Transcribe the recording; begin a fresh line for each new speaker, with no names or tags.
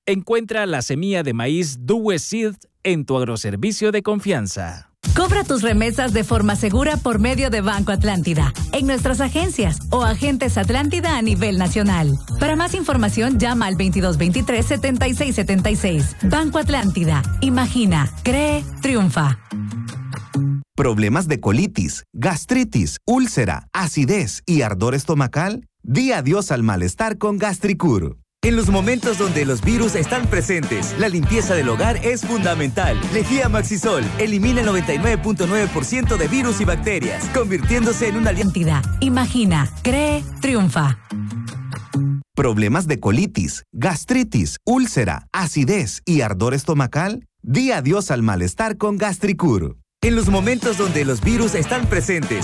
Encuentra la semilla de maíz Due Seed en tu agroservicio de confianza.
Cobra tus remesas de forma segura por medio de Banco Atlántida, en nuestras agencias o agentes Atlántida a nivel nacional. Para más información, llama al 2223-7676. Banco Atlántida. Imagina, cree, triunfa.
¿Problemas de colitis, gastritis, úlcera, acidez y ardor estomacal? Di adiós al malestar con Gastricur.
En los momentos donde los virus están presentes, la limpieza del hogar es fundamental. Lejía Maxisol elimina el 99.9% de virus y bacterias, convirtiéndose en una
aliantidad. Imagina, cree, triunfa.
¿Problemas de colitis, gastritis, úlcera, acidez y ardor estomacal? Di adiós al malestar con Gastricur.
En los momentos donde los virus están presentes,